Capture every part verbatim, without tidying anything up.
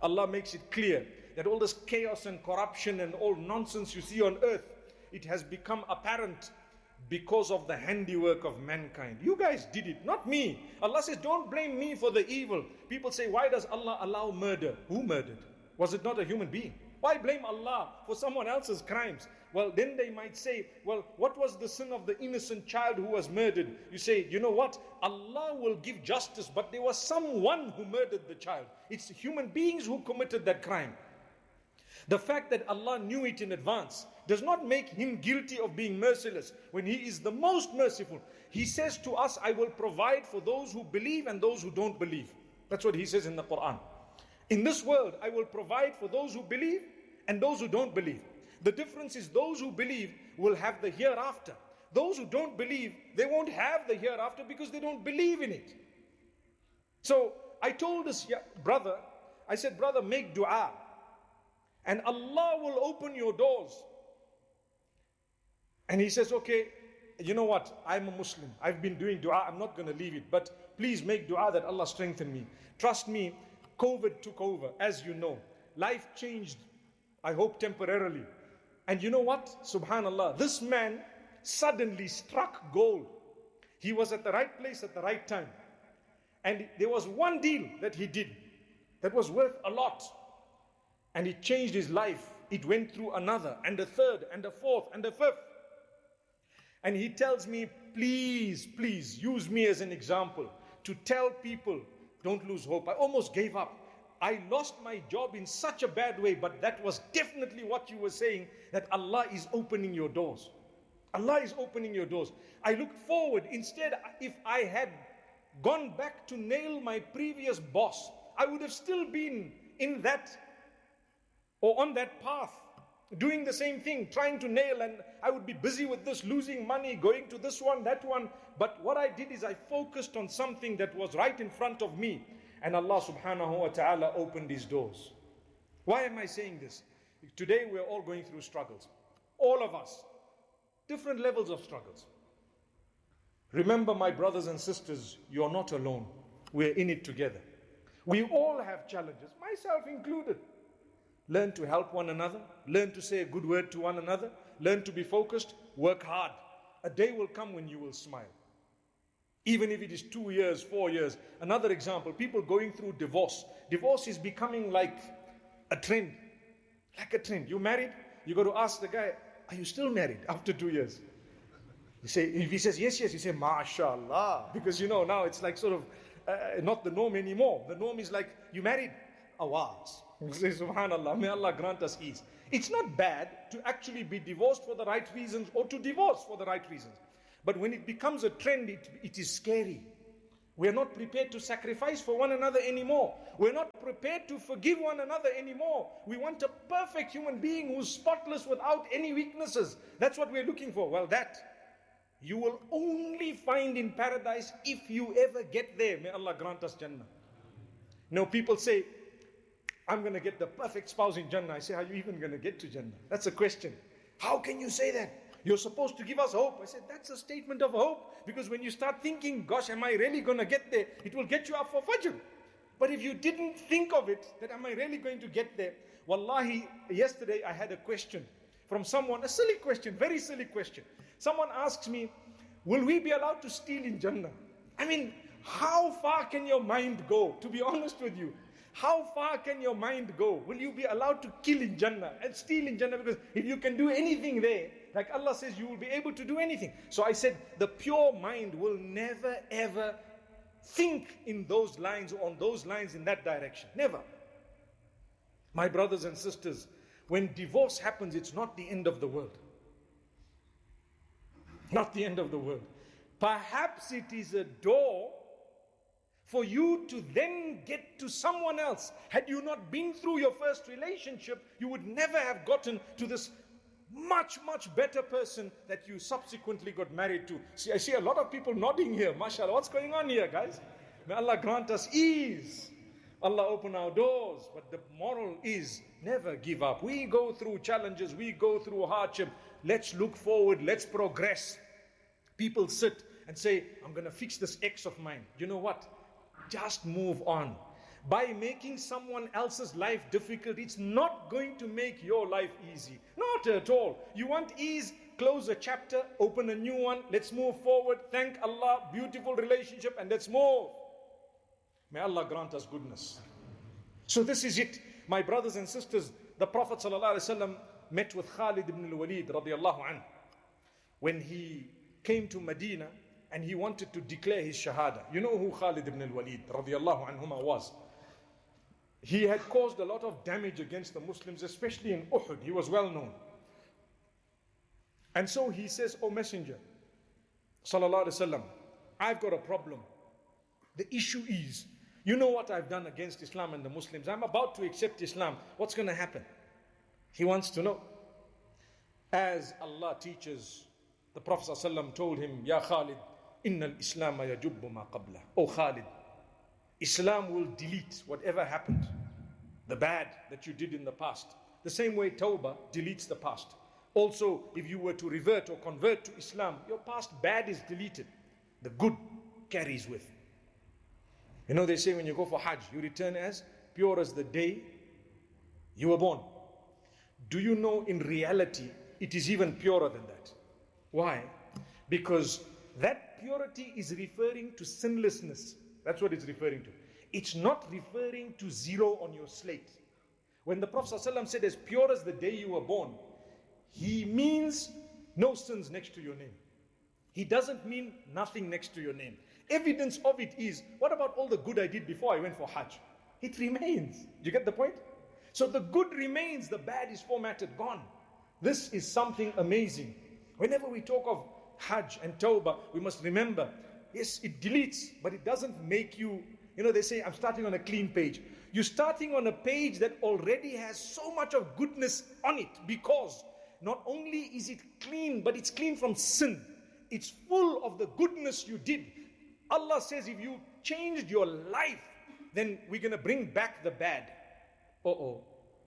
Allah makes it clear that all this chaos and corruption and all nonsense you see on earth, it has become apparent because of the handiwork of mankind. You guys did it, not me. Allah says, don't blame me for the evil. People say, why does Allah allow murder? Who murdered? Was it not a human being? Why blame Allah for someone else's crimes? Well, then they might say, well, what was the sin of the innocent child who was murdered? You say, you know what? Allah will give justice, but there was someone who murdered the child. It's human beings who committed that crime. The fact that Allah knew it in advance does not make him guilty of being merciless when he is the most merciful. He says to us, I will provide for those who believe and those who don't believe. That's what he says in the Quran. In this world, I will provide for those who believe and those who don't believe. The difference is those who believe will have the hereafter. Those who don't believe, they won't have the hereafter because they don't believe in it. So I told this brother, I said, brother, make dua. And Allah will open your doors. And he says, okay, you know what? I'm a Muslim. I've been doing dua. I'm not going to leave it. But please make dua that Allah strengthen me. Trust me, COVID took over, as you know. Life changed, I hope temporarily. And you know what? Subhanallah, this man suddenly struck gold. He was at the right place at the right time. And there was one deal that he did that was worth a lot. And it changed his life. It went through another, and a third, and a fourth, and a fifth. And he tells me, please, please use me as an example to tell people, don't lose hope. I almost gave up. I lost my job in such a bad way, but that was definitely what you were saying, that Allah is opening your doors. Allah is opening your doors. I looked forward. Instead, if I had gone back to nail my previous boss, I would have still been in that or on that path, doing the same thing, trying to nail, and I would be busy with this, losing money, going to this one, that one. But what I did is I focused on something that was right in front of me, and Allah subhanahu wa ta'ala opened these doors. Why am I saying this? Today we're all going through struggles. All of us. Different levels of struggles. Remember, my brothers and sisters, you're not alone. We're in it together. We all have challenges, myself included. Learn to help one another. Learn to say a good word to one another. Learn to be focused. Work hard. A day will come when you will smile. Even if it is two years, four years. Another example, people going through divorce. Divorce is becoming like a trend. Like a trend. You married, you got to ask the guy, are you still married after two years? You say, if he says yes, yes, you say, MashaAllah. Because you know, now it's like sort of uh, not the norm anymore. The norm is like, you married? Awaz. Say, Subhanallah, may Allah grant us ease. It's not bad to actually be divorced for the right reasons or to divorce for the right reasons. But when it becomes a trend, it, it is scary. We're not prepared to sacrifice for one another anymore. We're not prepared to forgive one another anymore. We want a perfect human being who's spotless without any weaknesses. That's what we're looking for. Well, that you will only find in paradise if you ever get there. May Allah grant us Jannah. No, people say, I'm going to get the perfect spouse in Jannah. I say, how are you even going to get to Jannah? That's a question. How can you say that? You're supposed to give us hope. I said, that's a statement of hope. Because when you start thinking, gosh, am I really going to get there? It will get you up for Fajr. But if you didn't think of it, that am I really going to get there? Wallahi, yesterday I had a question from someone, a silly question, very silly question. Someone asks me, will we be allowed to steal in Jannah? I mean, how far can your mind go? To be honest with you. How far can your mind go? Will you be allowed to kill in Jannah and steal in Jannah? Because if you can do anything there, like Allah says, you will be able to do anything. So I said, the pure mind will never ever think in those lines or on those lines in that direction. Never. My brothers and sisters, when divorce happens, it's not the end of the world. Not the end of the world. Perhaps it is a door for you to then get to someone else. Had you not been through your first relationship, you would never have gotten to this much, much better person that you subsequently got married to. See, I see a lot of people nodding here. MashaAllah, what's going on here, guys? May Allah grant us ease. Allah open our doors. But the moral is, never give up. We go through challenges. We go through hardship. Let's look forward. Let's progress. People sit and say, I'm going to fix this ex of mine. You know what? Just move on. By making someone else's life difficult, it's not going to make your life easy. Not at all. You want ease? Close a chapter, open a new one, let's move forward, thank Allah, beautiful relationship, and let's move. May Allah grant us goodness. So this is it. My brothers and sisters, the Prophet ﷺ met with Khalid ibn al-Walid radiallahu anhu when he came to Medina and he wanted to declare his shahada. You know who Khalid ibn al-Walid radiallahu anhuma was? He had caused a lot of damage against the Muslims, especially in Uhud. He was well known. And so he says, O Messenger, sallallahu alaihi wasallam, I've got a problem. The issue is, you know what I've done against Islam and the Muslims. I'm about to accept Islam. What's going to happen? He wants to know. As Allah teaches, the Prophet sallallahu alaihi wasallam told him, Ya Khalid, inna al-Islam yajubbu ma qabla. O Khalid, Islam will delete whatever happened, the bad that you did in the past. The same way Tawbah deletes the past. Also, if you were to revert or convert to Islam, your past bad is deleted. The good carries with. You know, they say when you go for Hajj, you return as pure as the day you were born. Do you know in reality, it is even purer than that? Why? Because that purity is referring to sinlessness. That's what it's referring to. It's not referring to zero on your slate. When the Prophet ﷺ said as pure as the day you were born, he means no sins next to your name. He doesn't mean nothing next to your name. Evidence of it is, what about all the good I did before I went for Hajj? It remains. Do you get the point? So the good remains, the bad is formatted, gone. This is something amazing. Whenever we talk of Hajj and Tawbah, we must remember, yes, it deletes, but it doesn't make you, you know, they say, I'm starting on a clean page. You're starting on a page that already has so much of goodness on it, because not only is it clean, but it's clean from sin. It's full of the goodness you did. Allah says if you changed your life, then we're going to bring back the bad. Uh-oh.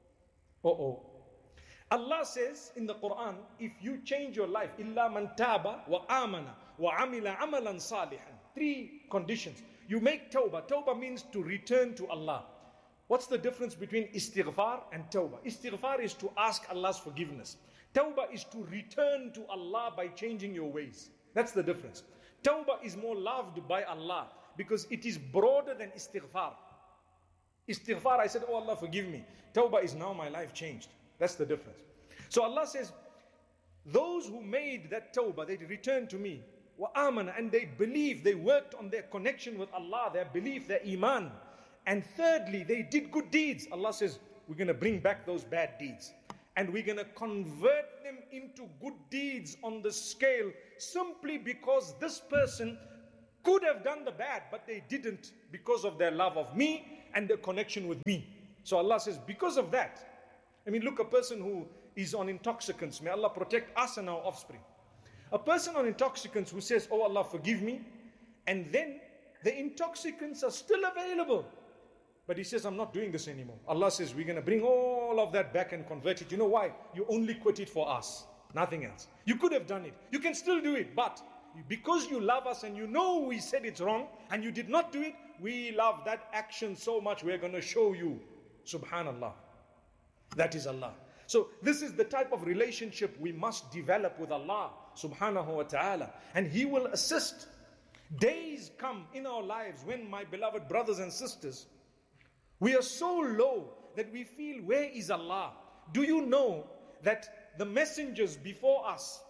Uh-oh. Allah says in the Quran, if you change your life, إِلَّا مَنْ تَابَ وَآمَنَ وَعَمِلَ عَمَلًا صَالِحًا. Three conditions. You make tawbah. Tawbah means to return to Allah. What's the difference between istighfar and tawbah? Istighfar is to ask Allah's forgiveness. Tawbah is to return to Allah by changing your ways. That's the difference. Tawbah is more loved by Allah because it is broader than istighfar. Istighfar, I said, oh Allah, forgive me. Tawbah is now my life changed. That's the difference. So Allah says, those who made that tawbah, they returned to me, wa amana, and they believed, they worked on their connection with Allah, their belief, their iman. And thirdly, they did good deeds. Allah says, we're going to bring back those bad deeds. And we're going to convert them into good deeds on the scale simply because this person could have done the bad, but they didn't because of their love of me and their connection with me. So Allah says, because of that, I mean, look, a person who is on intoxicants, may Allah protect us and our offspring. A person on intoxicants who says, oh Allah, forgive me, and then the intoxicants are still available. But he says, I'm not doing this anymore. Allah says, we're going to bring all of that back and convert it. You know why? You only quit it for us, nothing else. You could have done it. You can still do it. But because you love us and you know we said it's wrong and you did not do it, we love that action so much, we're going to show you. Subhanallah. That is Allah. So this is the type of relationship we must develop with Allah subhanahu wa ta'ala. And He will assist. Days come in our lives when, my beloved brothers and sisters, we are so low that we feel, where is Allah? Do you know that the messengers before us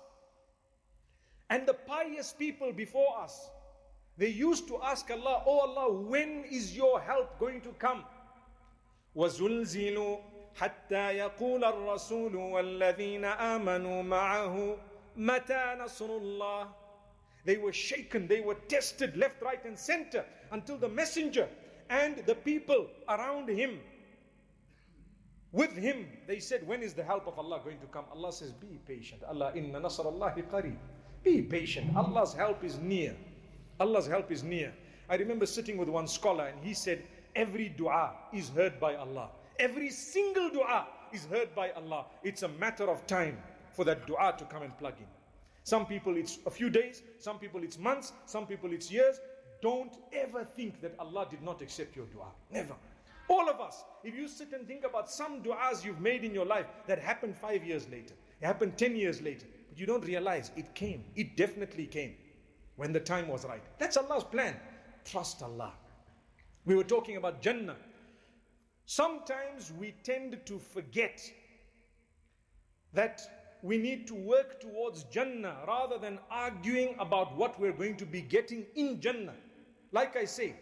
and the pious people before us, they used to ask Allah, oh Allah, when is your help going to come? وَزُلْزِلُوا حَتَّى يَقُولَ الرَّسُولُ وَالَّذِينَ آمَنُوا مَعَهُ مَتَى نَصْرُ اللَّهِ. They were shaken, they were tested left, right and center until the messenger and the people around him, with him, they said, when is the help of Allah going to come? Allah says, be patient. Allah, inna nasrallahi qareeb. Be patient. Allah's help is near. Allah's help is near. I remember sitting with one scholar and he said, every dua is heard by Allah. Every single dua is heard by Allah. It's a matter of time for that dua to come and plug in. Some people it's a few days, some people it's months, some people it's years. Don't ever think that Allah did not accept your dua. Never. All of us, if you sit and think about some du'as you've made in your life that happened five years later, it happened ten years later, but you don't realize it came. It definitely came when the time was right. That's Allah's plan. Trust Allah. We were talking about Jannah. Sometimes we tend to forget that we need to work towards Jannah rather than arguing about what we're going to be getting in Jannah. Like I say,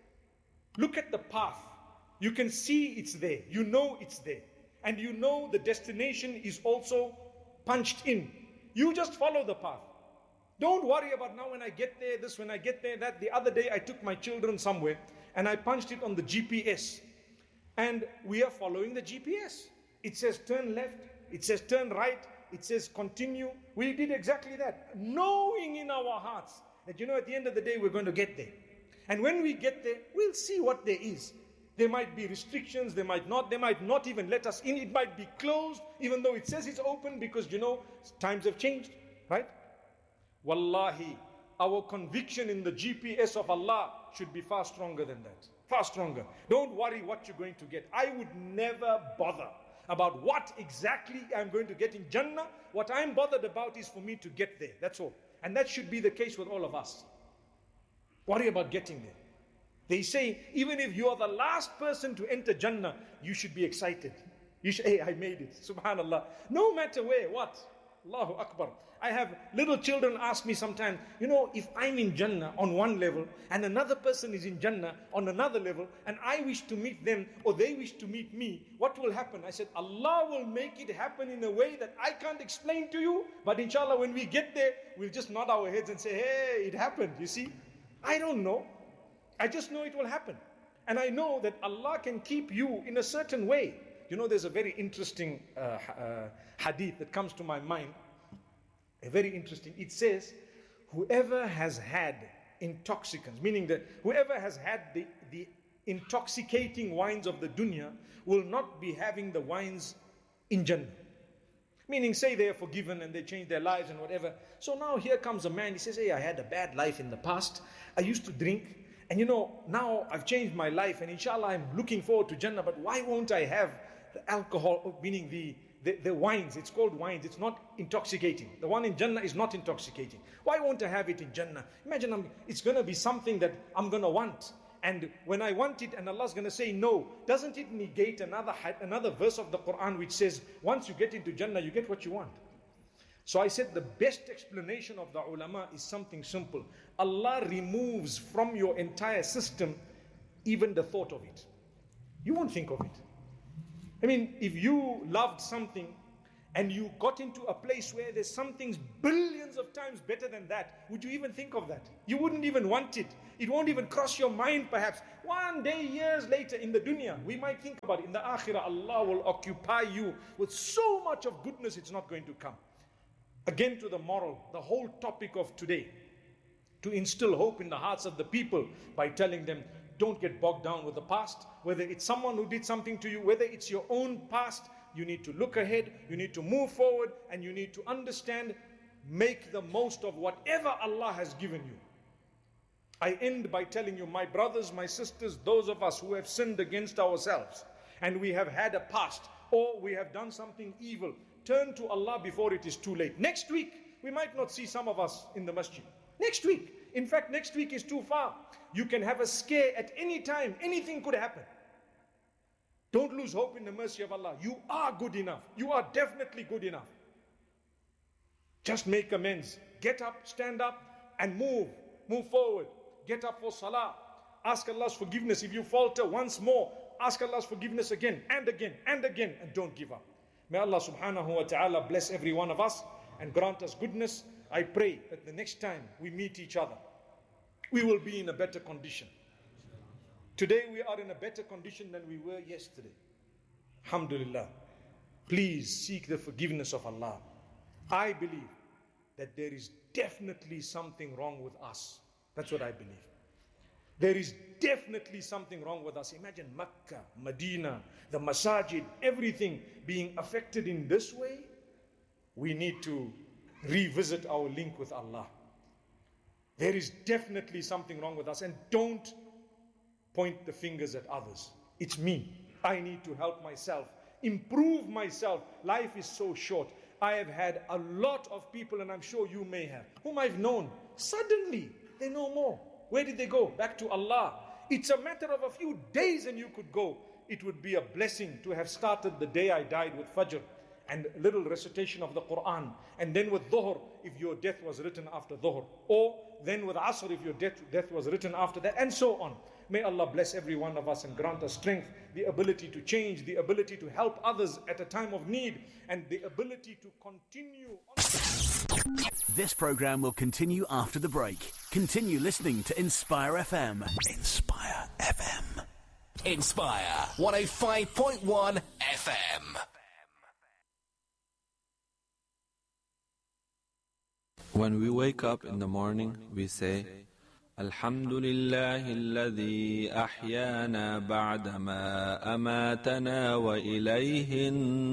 look at the path. You can see it's there. You know it's there. And you know the destination is also punched in. You just follow the path. Don't worry about now when I get there, this, when I get there, that. The other day I took my children somewhere and I punched it on the G P S. And we are following the G P S. It says turn left. It says turn right. It says continue. We did exactly that. Knowing in our hearts that, you know, at the end of the day, we're going to get there. And when we get there, we'll see what there is. There might be restrictions, they might not, they might not even let us in, it might be closed, even though it says it's open, because, you know, times have changed, right? Wallahi, our conviction in the G P S of Allah should be far stronger than that. Far stronger. Don't worry what you're going to get. I would never bother about what exactly I'm going to get in Jannah. What I'm bothered about is for me to get there, that's all. And that should be the case with all of us. Worry about getting there. They say, even if you are the last person to enter Jannah, you should be excited. You should, hey, I made it. Subhanallah. No matter where, what? Allahu Akbar. I have little children ask me sometimes, you know, if I'm in Jannah on one level and another person is in Jannah on another level and I wish to meet them or they wish to meet me, what will happen? I said, Allah will make it happen in a way that I can't explain to you, but inshallah when we get there, we'll just nod our heads and say, hey, it happened, you see? I don't know. I just know it will happen. And I know that Allah can keep you in a certain way. You know, there's a very interesting uh, uh, hadith that comes to my mind. A very interesting. It says, whoever has had intoxicants, meaning that whoever has had the, the intoxicating wines of the dunya will not be having the wines in Jannah. Meaning, say they are forgiven and they change their lives and whatever. So now here comes a man, he says, hey, I had a bad life in the past. I used to drink. And you know, now I've changed my life and inshallah I'm looking forward to Jannah, but why won't I have the alcohol, meaning the, the, the wines? It's called wines, it's not intoxicating. The one in Jannah is not intoxicating. Why won't I have it in Jannah? Imagine I'm, it's going to be something that I'm going to want. And when I want it and Allah's going to say no, doesn't it negate another, another verse of the Quran which says, once you get into Jannah, you get what you want? So I said the best explanation of the ulama is something simple. Allah removes from your entire system even the thought of it. You won't think of it. I mean, if you loved something and you got into a place where there's something billions of times better than that, would you even think of that? You wouldn't even want it. It won't even cross your mind perhaps. One day, years later in the dunya, we might think about it. In the akhirah, Allah will occupy you with so much of goodness, it's not going to come. Again to the moral, the whole topic of today, to instill hope in the hearts of the people by telling them, don't get bogged down with the past. Whether it's someone who did something to you, whether it's your own past, you need to look ahead, you need to move forward, and you need to understand, make the most of whatever Allah has given you. I end by telling you, my brothers, my sisters, those of us who have sinned against ourselves, and we have had a past, or we have done something evil, turn to Allah before it is too late. Next week, we might not see some of us in the masjid. Next week. In fact, next week is too far. You can have a scare at any time. Anything could happen. Don't lose hope in the mercy of Allah. You are good enough. You are definitely good enough. Just make amends. Get up, stand up, and move. Move forward. Get up for salah. Ask Allah's forgiveness. If you falter once more, ask Allah's forgiveness again and again and again, and don't give up. May Allah subhanahu wa ta'ala bless every one of us and grant us goodness. I pray that the next time we meet each other, we will be in a better condition. Today we are in a better condition than we were yesterday. Alhamdulillah. Please seek the forgiveness of Allah. I believe that there is definitely something wrong with us. That's what I believe. There is definitely something wrong with us. Imagine Makkah, Medina, the masajid, everything being affected in this way. We need to revisit our link with Allah. There is definitely something wrong with us, and don't point the fingers at others. It's me. I need to help myself, improve myself. Life is so short. I have had a lot of people, and I'm sure you may have, whom I've known. Suddenly, they know more. Where did they go? Back to Allah. It's a matter of a few days and you could go. It would be a blessing to have started the day I died with Fajr and a little recitation of the Quran, and then with Dhuhr if your death was written after Dhuhr, or then with Asr if your death, death was written after that, and so on. May Allah bless every one of us and grant us strength, the ability to change, the ability to help others at a time of need, and the ability to continue on. This program will continue after the break. Continue listening to Inspire F M. Inspire F M. Inspire one oh five point one F M. When we wake up in the morning, we say, Alhamdulillahi alladhi ahyana ba'dama amatana wa ilayhi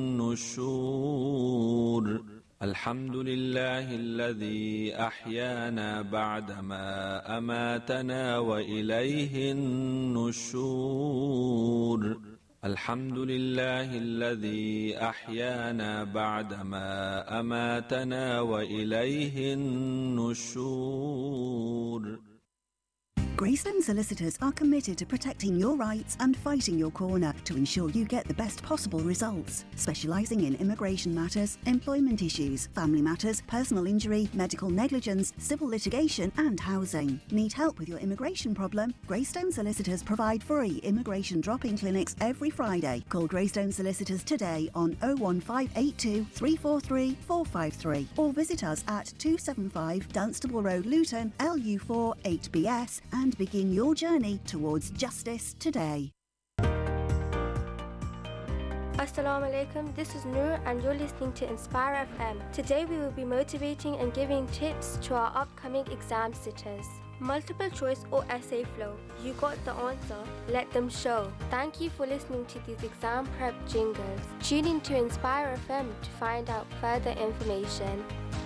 nushur. Alhamdulillahi alladhi ahyana ba'dama amatana wa ilayhi nushur. الحمد لله الذي أحيانا بعدما أماتنا وإليه النشور. Greystone Solicitors are committed to protecting your rights and fighting your corner to ensure you get the best possible results. Specialising in immigration matters, employment issues, family matters, personal injury, medical negligence, civil litigation and housing. Need help with your immigration problem? Greystone Solicitors provide free immigration drop-in clinics every Friday. Call Greystone Solicitors today on oh one five eight two, three four three, four five three or visit us at two seventy-five Dunstable Road, Luton, L U four eight B S and begin your journey towards justice today. Assalamu alaikum, this is Noor and you're listening to Inspire F M. Today we will be motivating and giving tips to our upcoming exam sitters. Multiple choice or essay flow. You got the answer, let them show. Thank you for listening to these exam prep jingles. Tune in to Inspire F M to find out further information.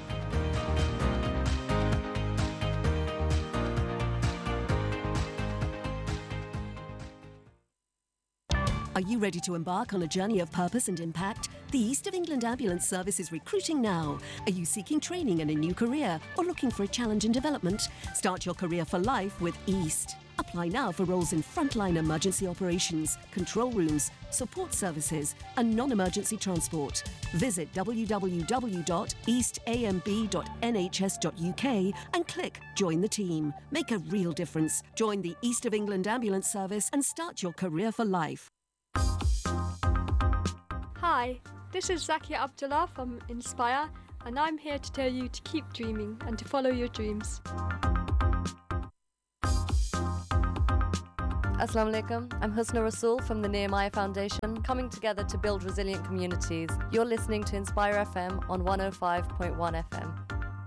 Are you ready to embark on a journey of purpose and impact? The East of England Ambulance Service is recruiting now. Are you seeking training and a new career or looking for a challenge in development? Start your career for life with East. Apply now for roles in frontline emergency operations, control rooms, support services and non-emergency transport. Visit w w w dot east a m b dot n h s dot u k and click Join the Team. Make a real difference. Join the East of England Ambulance Service and start your career for life. Hi, this is Zakia Abdullah from Inspire, and I'm here to tell you to keep dreaming and to follow your dreams. Assalamu alaikum, I'm Husna Rasool from the Nehemiah Foundation, coming together to build resilient communities. You're listening to Inspire F M on one oh five point one F M.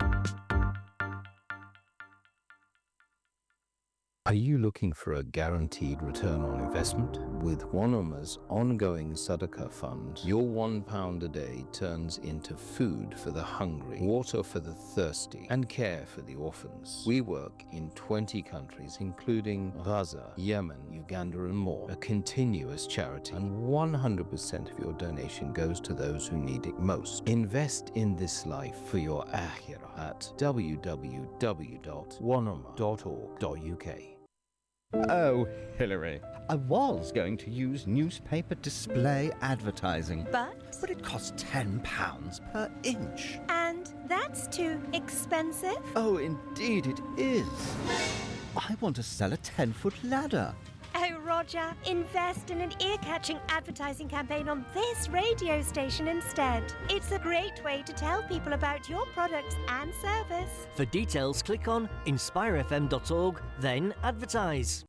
Are you looking for a guaranteed return on investment? With One Ummah's ongoing Sadaqah fund, your one pound a day turns into food for the hungry, water for the thirsty, and care for the orphans. We work in twenty countries, including Gaza, Yemen, Uganda, and more. A continuous charity, and one hundred percent of your donation goes to those who need it most. Invest in this life for your akhirah at w w w dot one ummah dot org dot u k. Oh, Hillary, I was going to use newspaper display advertising. But? But it costs ten pounds per inch. And that's too expensive? Oh, indeed it is. I want to sell a ten-foot ladder. Oh, Roger, invest in an ear-catching advertising campaign on this radio station instead. It's a great way to tell people about your products and service. For details, click on inspire f m dot org, then advertise.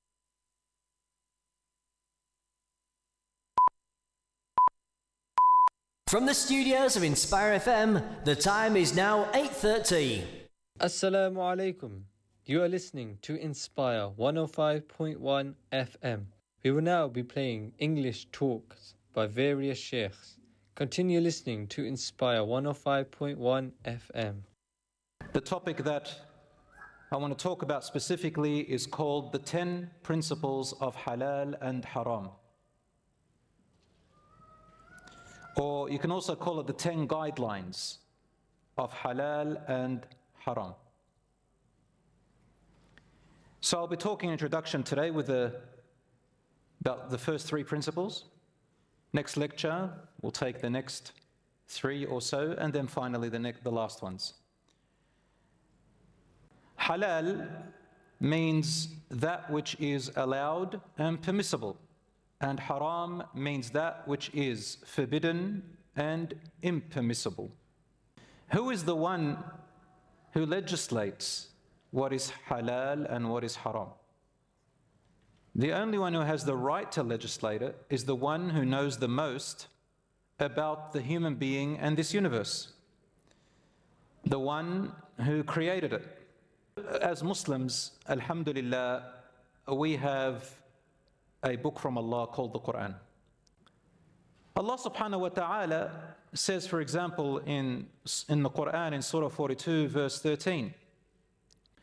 From the studios of Inspire F M, the time is now eight thirty. Assalamu alaikum. You are listening to Inspire one oh five point one F M. We will now be playing English talks by various sheikhs. Continue listening to Inspire one oh five point one F M. The topic that I want to talk about specifically is called the ten principles of halal and haram. Or you can also call it the ten guidelines of halal and haram. So I'll be talking introduction today with the, about the first three principles. Next lecture, we'll take the next three or so, and then finally the, next, the last ones. Halal means that which is allowed and permissible, and haram means that which is forbidden and impermissible. Who is the one who legislates what is halal and what is haram? The only one who has the right to legislate it is the one who knows the most about the human being and this universe, the one who created it. As Muslims, alhamdulillah, we have a book from Allah called the Quran. Allah subhanahu wa ta'ala says, for example, in, in the Quran, in Surah forty-two, verse thirteen,